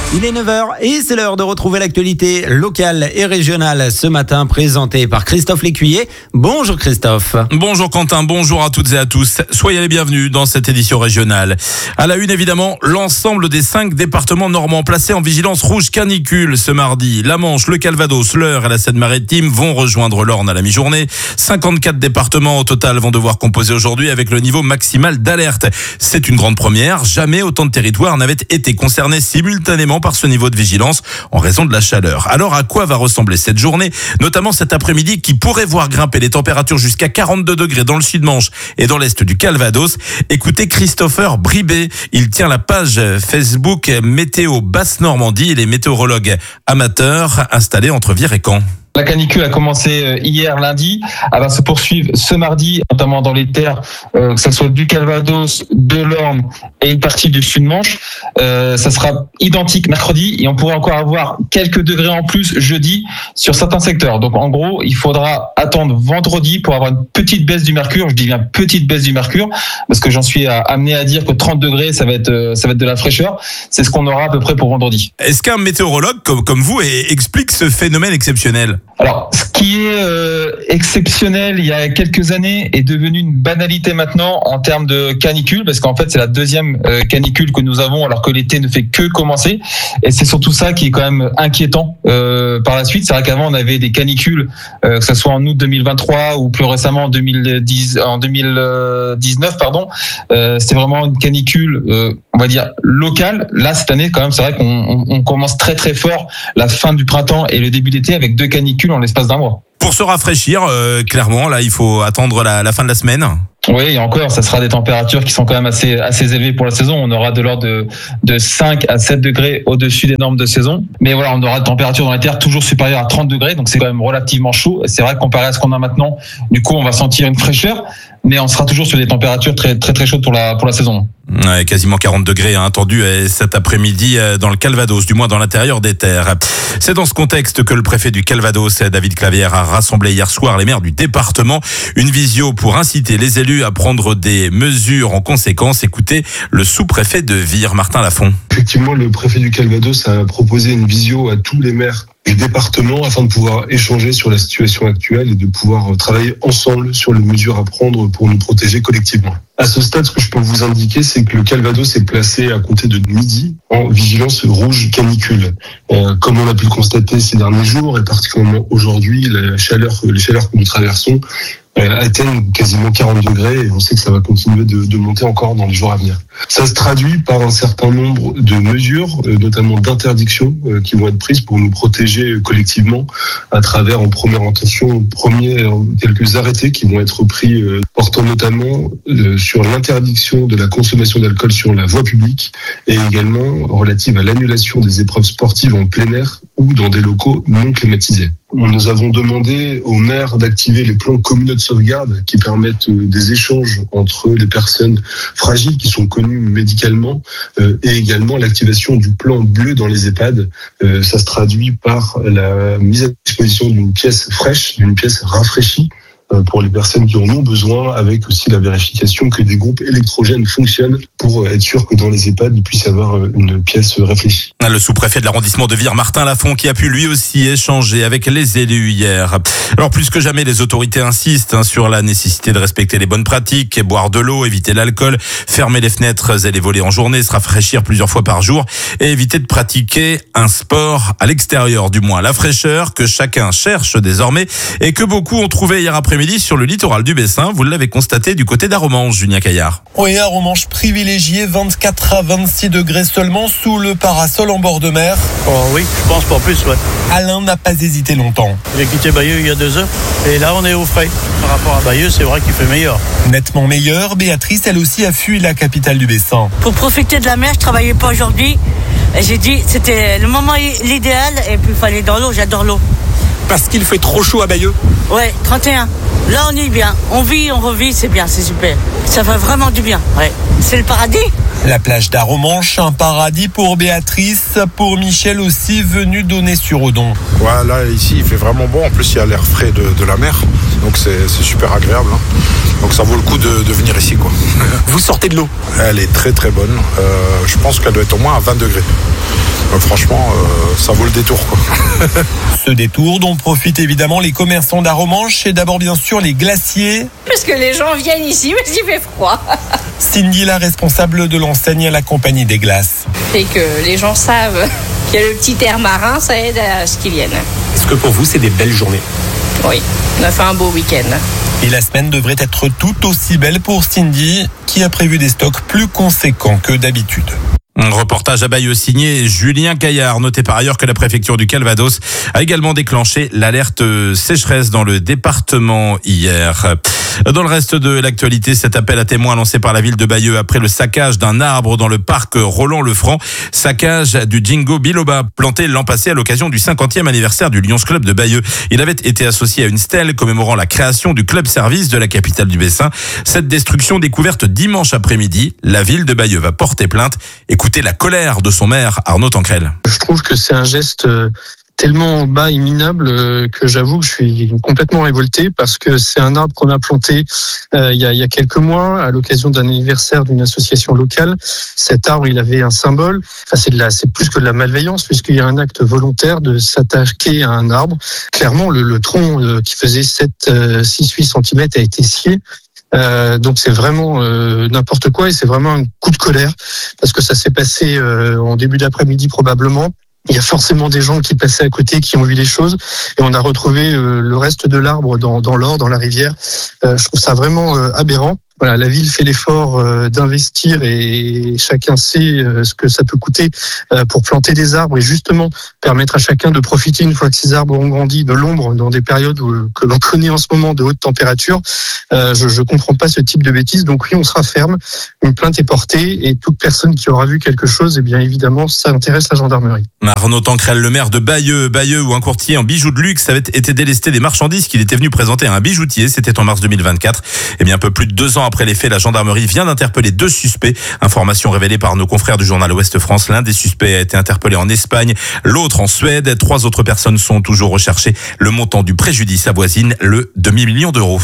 Il est 9h et c'est l'heure de retrouver l'actualité locale et régionale ce matin présentée par Christophe Lécuyer. Bonjour Christophe. Bonjour Quentin, bonjour à toutes et à tous. Soyez les bienvenus dans cette édition régionale. À la une évidemment, l'ensemble des 5 départements normands placés en vigilance rouge canicule ce mardi. La Manche, le Calvados, l'Eure et la Seine-Maritime vont rejoindre l'Orne à la mi-journée. 54 départements au total vont devoir composer aujourd'hui avec le niveau maximal d'alerte. C'est une grande première. Jamais autant de territoires n'avaient été concernés simultanément par ce niveau de vigilance en raison de la chaleur. Alors à quoi va ressembler cette journée, notamment cet après-midi qui pourrait voir grimper les températures jusqu'à 42 degrés dans le sud-Manche et dans l'est du Calvados? Écoutez Christopher Bribé, il tient la page Facebook Météo Basse-Normandie. Il est météorologue amateur installé entre Vire et Caen. La canicule a commencé hier lundi, elle va se poursuivre ce mardi, notamment dans les terres, que ce soit du Calvados, de l'Orne et une partie du Sud-Manche. Ça sera identique mercredi et on pourrait encore avoir quelques degrés en plus jeudi sur certains secteurs. Donc en gros, il faudra attendre vendredi pour avoir une petite baisse du mercure. Je dis bien petite baisse du mercure parce que j'en suis amené à dire que 30 degrés, ça va être de la fraîcheur. C'est ce qu'on aura à peu près pour vendredi. Est-ce qu'un météorologue comme vous explique ce phénomène exceptionnel ? Alors, ce qui est exceptionnel il y a quelques années est devenu une banalité maintenant en termes de canicule, parce qu'en fait c'est la deuxième canicule que nous avons alors que l'été ne fait que commencer, et c'est surtout ça qui est quand même inquiétant par la suite. C'est vrai qu'avant on avait des canicules, que ce soit en août 2023 ou plus récemment en 2019, c'était vraiment une canicule, on va dire locale. Là cette année quand même c'est vrai qu'on commence très très fort la fin du printemps et le début d'été avec 2 canicules en l'espace d'un mois. Pour se rafraîchir, clairement, là, il faut attendre la fin de la semaine. Oui, et encore, ça sera des températures qui sont quand même assez élevées pour la saison. On aura de l'ordre de 5 à 7 degrés au-dessus des normes de saison. Mais voilà, on aura des températures dans les terres toujours supérieures à 30 degrés, donc c'est quand même relativement chaud. Et c'est vrai que comparé à ce qu'on a maintenant, du coup, on va sentir une fraîcheur, mais on sera toujours sur des températures très très très chaudes pour la saison. Ouais, quasiment 40 degrés attendu cet après-midi dans le Calvados, du moins dans l'intérieur des terres. C'est dans ce contexte que le préfet du Calvados, David Clavière, a rassemblé hier soir les maires du département. Une visio pour inciter les élus à prendre des mesures en conséquence. Écoutez le sous-préfet de Vire, Martin Lafont. Effectivement, le préfet du Calvados a proposé une visio à tous les maires du département afin de pouvoir échanger sur la situation actuelle et de pouvoir travailler ensemble sur les mesures à prendre pour nous protéger collectivement. À ce stade, ce que je peux vous indiquer, c'est que le Calvados est placé à compter de midi en vigilance rouge canicule. Comme on a pu le constater ces derniers jours et particulièrement aujourd'hui, les chaleurs que nous traversons atteignent quasiment 40 degrés et on sait que ça va continuer de monter encore dans les jours à venir. Ça se traduit par un certain nombre de mesures, notamment d'interdictions qui vont être prises pour nous protéger collectivement à travers en première intention, quelques arrêtés qui vont être pris portant notamment sur l'interdiction de la consommation d'alcool sur la voie publique et également relative à l'annulation des épreuves sportives en plein air ou dans des locaux non climatisés. Nous avons demandé aux maires d'activer les plans communaux de sauvegarde qui permettent des échanges entre les personnes fragiles qui sont connues médicalement et également l'activation du plan bleu dans les EHPAD. Ça se traduit par la mise à disposition d'une pièce fraîche, d'une pièce rafraîchie pour les personnes qui en ont besoin, avec aussi la vérification que des groupes électrogènes fonctionnent pour être sûr que dans les EHPAD, il puisse y avoir une pièce réfléchie. Le sous-préfet de l'arrondissement de Vire, Martin Lafont, qui a pu lui aussi échanger avec les élus hier. Alors plus que jamais, les autorités insistent sur la nécessité de respecter les bonnes pratiques, boire de l'eau, éviter l'alcool, fermer les fenêtres et les volets en journée, se rafraîchir plusieurs fois par jour et éviter de pratiquer un sport à l'extérieur, du moins la fraîcheur que chacun cherche désormais et que beaucoup ont trouvé hier après-midi sur le littoral du Bessin. Vous l'avez constaté du côté d'Aromanches, Julien Caillard. Oui, Aromanches privilégié, 24 à 26 degrés seulement sous le parasol en bord de mer. Oh oui, je pense pas plus, ouais. Alain n'a pas hésité longtemps. J'ai quitté Bayeux il y a 2 heures et là on est au frais. Par rapport à Bayeux, c'est vrai qu'il fait meilleur. Nettement meilleur, Béatrice, elle aussi a fui la capitale du Bessin. Pour profiter de la mer, je travaillais pas aujourd'hui. Et j'ai dit c'était le moment l'idéal et puis il fallait dans l'eau, j'adore l'eau. Parce qu'il fait trop chaud à Bayeux. Ouais, 31. Là, on est bien. On vit, on revit, c'est bien, c'est super. Ça fait vraiment du bien. Ouais. C'est le paradis. La plage d'Aromanches, un paradis pour Béatrice, pour Michel aussi, venu Donnez-sur-Odon. Ouais, là, ici, il fait vraiment bon. En plus, il y a l'air frais de la mer. Donc, c'est super agréable. Hein. Donc, ça vaut le coup de venir ici, quoi. Vous sortez de l'eau? Elle est très, très bonne. Je pense qu'elle doit être au moins à 20 degrés. Franchement, ça vaut le détour, quoi. Ce détour dont profitent évidemment les commerçants d'Arromanches et d'abord bien sûr les glaciers. Parce que les gens viennent ici parce qu'il fait froid. Cindy, la responsable de l'enseigne à la compagnie des glaces. Et que les gens savent qu'il y a le petit air marin, ça aide à ce qu'ils viennent. Est-ce que pour vous, c'est des belles journées ? Oui, on a fait un beau week-end. Et la semaine devrait être tout aussi belle pour Cindy, qui a prévu des stocks plus conséquents que d'habitude. Un reportage à Bayeux signé Julien Caillard. Notez par ailleurs que la préfecture du Calvados a également déclenché l'alerte sécheresse dans le département hier. Dans le reste de l'actualité, cet appel à témoins lancé par la ville de Bayeux après le saccage d'un arbre dans le parc Roland-le-Franc. Saccage du Jingo Biloba, planté l'an passé à l'occasion du 50e anniversaire du Lions Club de Bayeux. Il avait été associé à une stèle commémorant la création du club service de la capitale du Bessin. Cette destruction découverte dimanche après-midi, la ville de Bayeux va porter plainte. Écoutez la colère de son maire, Arnaud Tancrel. Je trouve que c'est un geste tellement bas et minable que j'avoue que je suis complètement révolté parce que c'est un arbre qu'on a planté il y a quelques mois à l'occasion d'un anniversaire d'une association locale. Cet arbre, il avait un symbole. Enfin, c'est plus que de la malveillance puisqu'il y a un acte volontaire de s'attaquer à un arbre. Clairement, le tronc qui faisait 6-8 cm a été scié. Donc c'est vraiment n'importe quoi et c'est vraiment un coup de colère parce que ça s'est passé en début d'après-midi probablement. Il y a forcément des gens qui passaient à côté, qui ont vu les choses et on a retrouvé le reste de l'arbre dans l'Or, dans la rivière. Je trouve ça vraiment aberrant. Voilà, la ville fait l'effort d'investir et chacun sait ce que ça peut coûter pour planter des arbres et justement permettre à chacun de profiter une fois que ces arbres ont grandi de l'ombre dans des périodes que l'on connaît en ce moment de haute température. Je comprends pas ce type de bêtises. Donc oui, on sera ferme. Une plainte est portée et toute personne qui aura vu quelque chose, eh bien évidemment, ça intéresse la gendarmerie. Arnaud Tancrel, le maire de Bayeux où un courtier en bijoux de luxe avait été délesté des marchandises qu'il était venu présenter à un bijoutier. C'était en mars 2024. Et bien un peu plus de 2 ans après les faits, la gendarmerie vient d'interpeller 2 suspects. Information révélée par nos confrères du journal Ouest France. L'un des suspects a été interpellé en Espagne, l'autre en Suède. 3 autres personnes sont toujours recherchées. Le montant du préjudice avoisine le demi-million d'euros.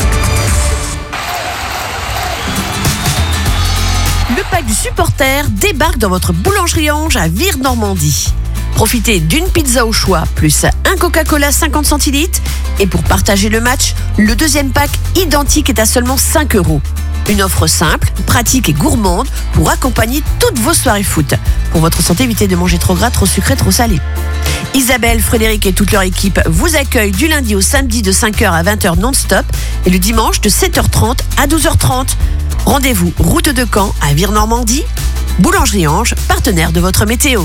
Le pack du supporter débarque dans votre boulangerie Ange à Vire-Normandie. Profitez d'une pizza au choix, plus un Coca-Cola 50 centilitres. Et pour partager le match, le deuxième pack identique est à seulement 5 €. Une offre simple, pratique et gourmande pour accompagner toutes vos soirées foot. Pour votre santé, évitez de manger trop gras, trop sucré, trop salé. Isabelle, Frédéric et toute leur équipe vous accueillent du lundi au samedi de 5h à 20h non-stop et le dimanche de 7h30 à 12h30. Rendez-vous route de Caen à Vire-Normandie. Boulangerie Ange, partenaire de votre météo.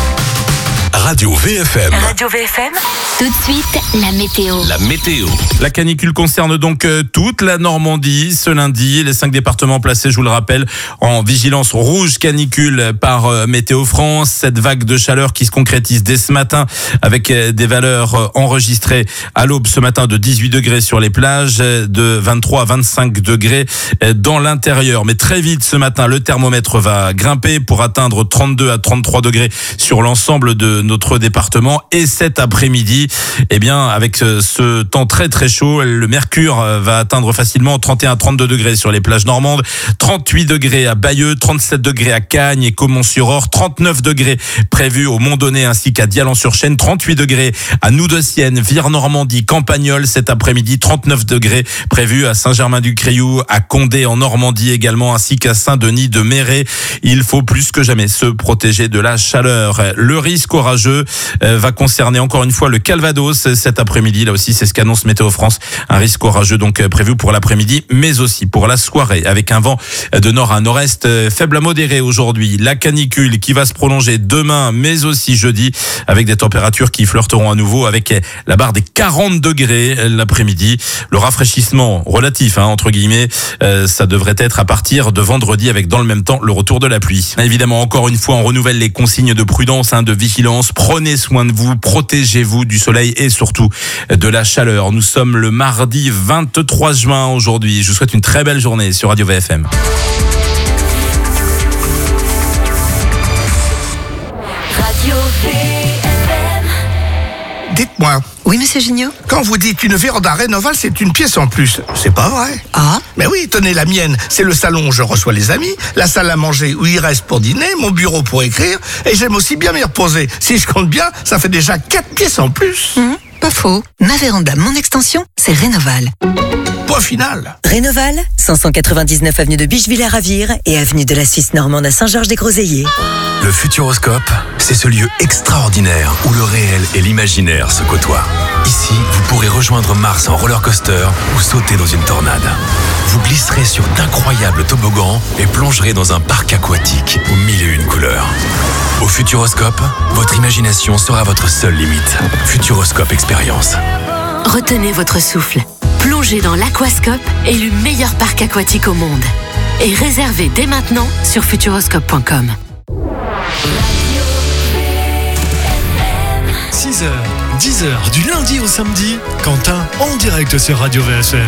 Radio VFM. Radio VFM. Tout de suite, la météo. La météo. La canicule concerne donc toute la Normandie ce lundi. Les 5 départements placés, je vous le rappelle, en vigilance rouge canicule par Météo France. Cette vague de chaleur qui se concrétise dès ce matin avec des valeurs enregistrées à l'aube ce matin de 18 degrés sur les plages, de 23 à 25 degrés dans l'intérieur. Mais très vite ce matin, le thermomètre va grimper pour atteindre 32 à 33 degrés sur l'ensemble de notre département. Et cet après-midi, eh bien, avec ce temps très très chaud, le mercure va atteindre facilement 31 à 32 degrés sur les plages normandes, 38 degrés à Bayeux, 37 degrés à Cagnes et Caumont-sur-Orge, 39 degrés prévus au Mont-Donné ainsi qu'à Dialan-sur-Chêne, 38 degrés à Noudeciennes, Vire-Normandie, Campagnol cet après-midi, 39 degrés prévus à Saint-Germain-du-Crioux, à Condé en Normandie également ainsi qu'à Saint-Denis de Méré. Il faut plus que jamais se protéger de la chaleur. Le risque orageux va concerner encore une fois le Calvados cet après-midi. Là aussi, c'est ce qu'annonce Météo France. Un risque orageux donc prévu pour l'après-midi, mais aussi pour la soirée avec un vent de nord à nord-est faible à modéré aujourd'hui. La canicule qui va se prolonger demain, mais aussi jeudi avec des températures qui flirteront à nouveau avec la barre des 40 degrés l'après-midi. Le rafraîchissement relatif, entre guillemets, ça devrait être à partir de vendredi avec dans le même temps le retour de la pluie. Évidemment, encore une fois, on renouvelle les consignes de prudence, de vigilance. Prenez soin de vous, protégez-vous du soleil et surtout de la chaleur. Nous sommes le mardi 23 juin aujourd'hui. Je vous souhaite une très belle journée sur Radio VFM. Radio VFM. Dites-moi, Oui, monsieur Gignot? Quand vous dites une véranda Rénoval, c'est une pièce en plus. C'est pas vrai. Ah? Mais oui, tenez la mienne. C'est le salon où je reçois les amis, la salle à manger où ils restent pour dîner, mon bureau pour écrire, et j'aime aussi bien m'y reposer. Si je compte bien, ça fait déjà 4 pièces en plus. Pas faux. Ma véranda, mon extension, c'est Rénoval. Point final. Rénoval, 599 avenue de Bicheville à Ravire et avenue de la Suisse normande à Saint-Georges-des-Groseilliers. Le Futuroscope, c'est ce lieu extraordinaire où le réel et l'imaginaire se côtoient. Ici, vous pourrez rejoindre Mars en roller coaster ou sauter dans une tornade. Vous glisserez sur d'incroyables toboggans et plongerez dans un parc aquatique aux 1001 couleurs. Au Futuroscope, votre imagination sera votre seule limite. Futuroscope Expérience. Retenez votre souffle. Plongez dans l'Aquascope, élu meilleur parc aquatique au monde. Et réservez dès maintenant sur futuroscope.com. 6h, 10h, du lundi au samedi, Quentin en direct sur Radio VFM.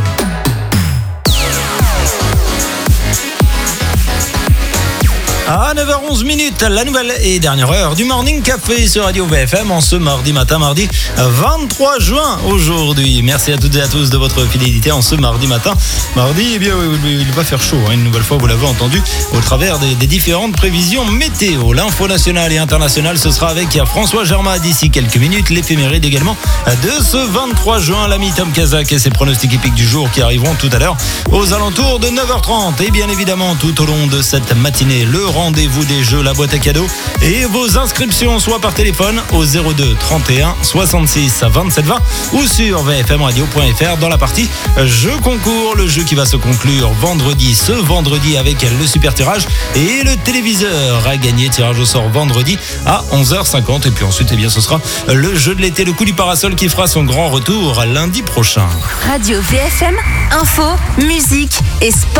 À 9h11, la nouvelle et dernière heure du Morning Café sur Radio VFM en ce mardi 23 juin aujourd'hui. Merci à toutes et à tous de votre fidélité en ce mardi matin. Mardi, eh bien, il va faire chaud, une nouvelle fois, vous l'avez entendu, au travers des différentes prévisions météo. L'info nationale et internationale, ce sera avec François Germain d'ici quelques minutes. L'éphéméride également de ce 23 juin, l'ami Tom Kazak et ses pronostics épiques du jour qui arriveront tout à l'heure aux alentours de 9h30. Et bien évidemment, tout au long de cette matinée, le rendez-vous des jeux, la boîte à cadeaux et vos inscriptions soit par téléphone au 02 31 66 27 20 ou sur vfmradio.fr dans la partie jeu concours, le jeu qui va se conclure ce vendredi avec le super tirage et le téléviseur à gagner, tirage au sort vendredi à 11h50 et puis ensuite eh bien ce sera le jeu de l'été, le coup du parasol qui fera son grand retour lundi prochain. Radio VFM, info, musique et sport.